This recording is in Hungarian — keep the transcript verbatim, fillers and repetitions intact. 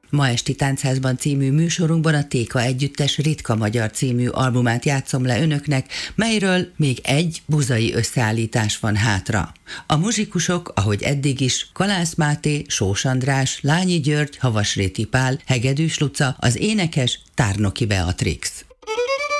Ma esti Táncházban című műsorunkban a Téka Együttes Ritka Magyar című albumát játszom le önöknek, melyről még egy buzai összeállítás van hátra. A muzsikusok, ahogy eddig is, Kalász Máté, Sós András, Lányi György, Havasréti Pál, Hegedűs Luca, az énekes Tárnoki Beatrix.